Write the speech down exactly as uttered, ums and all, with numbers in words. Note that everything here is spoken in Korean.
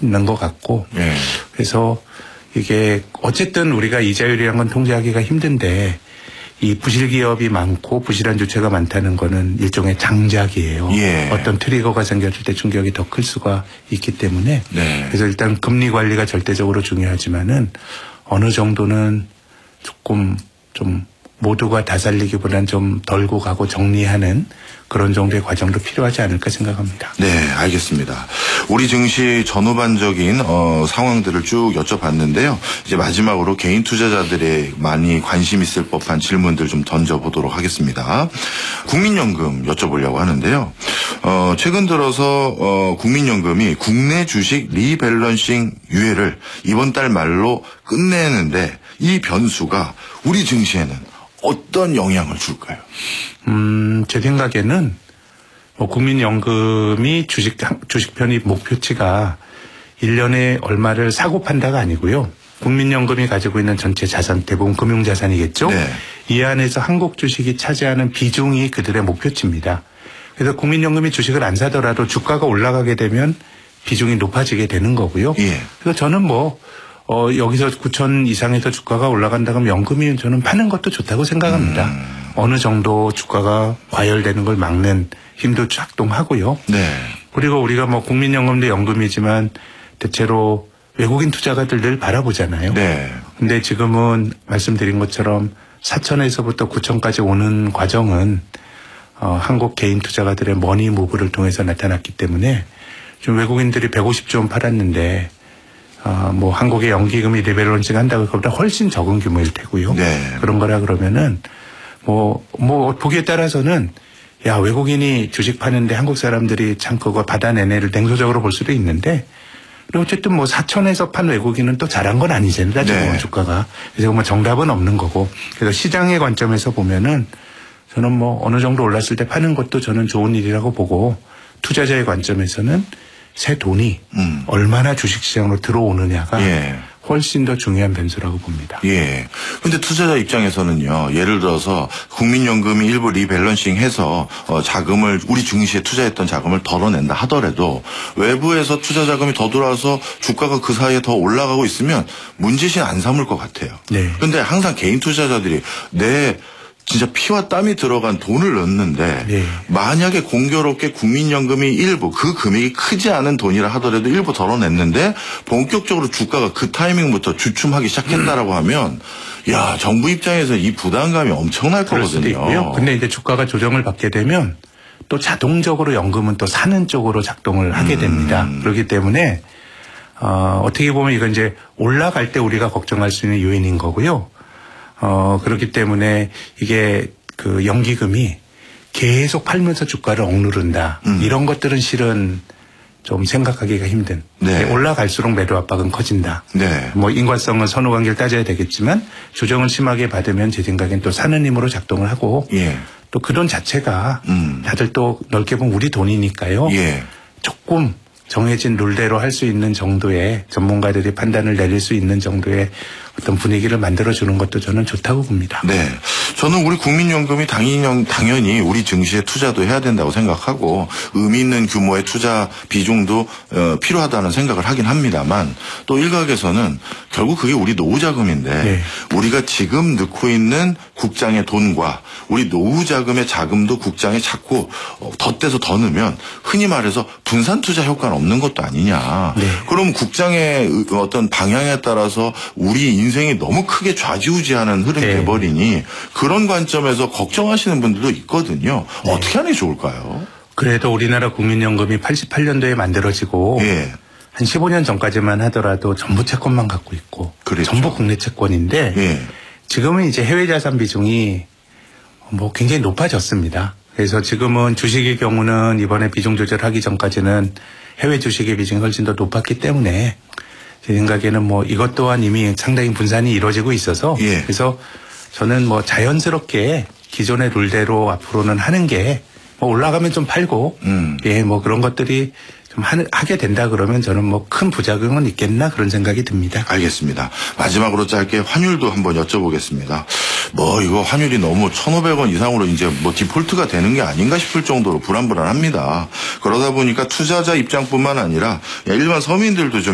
있는 것 같고 네. 그래서 이게 어쨌든 우리가 이자율이란 건 통제하기가 힘든데 이 부실 기업이 많고 부실한 주체가 많다는 거는 일종의 장작이에요. 예. 어떤 트리거가 생겼을 때 충격이 더 클 수가 있기 때문에 네. 그래서 일단 금리 관리가 절대적으로 중요하지만은 어느 정도는 조금 좀 모두가 다 살리기보다는 좀 덜고 가고 정리하는 그런 정도의 과정도 필요하지 않을까 생각합니다. 네, 알겠습니다. 우리 증시 전후반적인 어, 상황들을 쭉 여쭤봤는데요. 이제 마지막으로 개인 투자자들의 많이 관심 있을 법한 질문들 좀 던져보도록 하겠습니다. 국민연금 여쭤보려고 하는데요. 어, 최근 들어서 어, 국민연금이 국내 주식 리밸런싱 유예를 이번 달 말로 끝내는데 이 변수가 우리 증시에는 어떤 영향을 줄까요? 음, 제 생각에는 뭐 국민연금이 주식, 주식 편입 목표치가 일 년에 얼마를 사고 판다가 아니고요. 국민연금이 가지고 있는 전체 자산, 대부분 금융자산이겠죠. 네. 이 안에서 한국 주식이 차지하는 비중이 그들의 목표치입니다. 그래서 국민연금이 주식을 안 사더라도 주가가 올라가게 되면 비중이 높아지게 되는 거고요. 예. 그래서 저는 뭐 어, 여기서 구천 이상에서 주가가 올라간다 그러면 연금이 저는 파는 것도 좋다고 생각합니다. 음. 어느 정도 주가가 과열되는 걸 막는 힘도 작동하고요. 네. 그리고 우리가 뭐 국민연금도 연금이지만 대체로 외국인 투자가들 늘 바라보잖아요. 네. 근데 지금은 말씀드린 것처럼 사천에서부터 구천까지 오는 과정은 어, 한국 개인 투자가들의 머니 무브를 통해서 나타났기 때문에 좀 외국인들이 백오십조 원 팔았는데 어, 뭐 한국의 연기금이 리밸런싱 한다고 그보다 훨씬 적은 규모일 테고요. 네. 그런 거라 그러면은 뭐, 뭐 보기에 따라서는 야 외국인이 주식 파는데 한국 사람들이 참 그거 받아내내를 냉소적으로 볼 수도 있는데 그리고 어쨌든 뭐 사천에서 판 외국인은 또 잘한 건 아니잖아요. 네. 주가가. 그래서 뭐 정답은 없는 거고. 그래서 시장의 관점에서 보면은 저는 뭐 어느 정도 올랐을 때 파는 것도 저는 좋은 일이라고 보고 투자자의 관점에서는 새 돈이 음. 얼마나 주식시장으로 들어오느냐가 예. 훨씬 더 중요한 변수라고 봅니다. 예. 근데 투자자 입장에서는요, 예를 들어서 국민연금이 일부 리밸런싱해서 어, 자금을 우리 증시에 투자했던 자금을 덜어낸다 하더라도 외부에서 투자 자금이 더 들어와서 주가가 그 사이에 더 올라가고 있으면 문제시 안 삼을 것 같아요. 네. 근데 항상 개인 투자자들이 내 진짜 피와 땀이 들어간 돈을 넣는데 네. 만약에 공교롭게 국민연금이 일부 그 금액이 크지 않은 돈이라 하더라도 일부 덜어냈는데 본격적으로 주가가 그 타이밍부터 주춤하기 시작했다라고 하면 야 정부 입장에서 이 부담감이 엄청날 그럴 거거든요. 수도 있고요. 근데 이제 주가가 조정을 받게 되면 또 자동적으로 연금은 또 사는 쪽으로 작동을 하게 됩니다. 음. 그렇기 때문에 어, 어떻게 보면 이건 이제 올라갈 때 우리가 걱정할 수 있는 요인인 거고요. 어, 그렇기 때문에 이게 그 연기금이 계속 팔면서 주가를 억누른다. 음. 이런 것들은 실은 좀 생각하기가 힘든. 네. 올라갈수록 매도 압박은 커진다. 네. 뭐 인과성은 선후관계를 따져야 되겠지만 조정을 심하게 받으면 제 생각엔 또 사는 힘으로 작동을 하고 예. 또 그 돈 자체가 음. 다들 또 넓게 보면 우리 돈이니까요. 예. 조금 정해진 룰대로 할 수 있는 정도의 전문가들이 판단을 내릴 수 있는 정도의 어떤 분위기를 만들어주는 것도 저는 좋다고 봅니다. 네. 저는 우리 국민연금이 당연히, 당연히 우리 증시에 투자도 해야 된다고 생각하고 의미 있는 규모의 투자 비중도 어, 필요하다는 생각을 하긴 합니다만 또 일각에서는 결국 그게 우리 노후자금인데 네. 우리가 지금 넣고 있는 국장의 돈과 우리 노후자금의 자금도 국장에 자꾸 덧대서 더 넣으면 흔히 말해서 분산 투자 효과는 없는 것도 아니냐. 네. 그럼 국장의 어떤 방향에 따라서 우리 인생이 너무 크게 좌지우지하는 흐름이 네. 돼버리니 그런 관점에서 걱정하시는 분들도 있거든요. 네. 어떻게 하는 게 좋을까요? 그래도 우리나라 국민연금이 팔십팔 년도에 만들어지고 예. 한 십오 년 전까지만 하더라도 전부 채권만 갖고 있고 그렇죠. 전부 국내 채권인데 예. 지금은 이제 해외 자산 비중이 뭐 굉장히 높아졌습니다. 그래서 지금은 주식의 경우는 이번에 비중 조절하기 전까지는 해외 주식의 비중이 훨씬 더 높았기 때문에 제 생각에는 뭐 이것 또한 이미 상당히 분산이 이루어지고 있어서 예. 그래서 저는 뭐 자연스럽게 기존의 룰대로 앞으로는 하는 게 뭐 올라가면 좀 팔고 음. 예, 뭐 그런 것들이 좀 하게 된다 그러면 저는 뭐 큰 부작용은 있겠나 그런 생각이 듭니다. 알겠습니다. 마지막으로 짧게 환율도 한번 여쭤보겠습니다. 뭐 이거 환율이 너무 천오백 원 이상으로 이제 뭐 디폴트가 되는 게 아닌가 싶을 정도로 불안불안합니다. 그러다 보니까 투자자 입장뿐만 아니라 일반 서민들도 좀